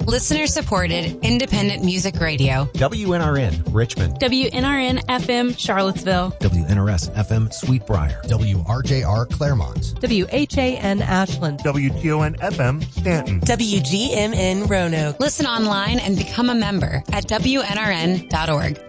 Listener-supported, independent music radio. WNRN, Richmond. WNRN FM, Charlottesville. WNRS FM, Sweet Briar. WRJR, Claremont. WHAN, Ashland. WTON FM, Stanton. WGMN, Roanoke. Listen online and become a member at WNRN.org.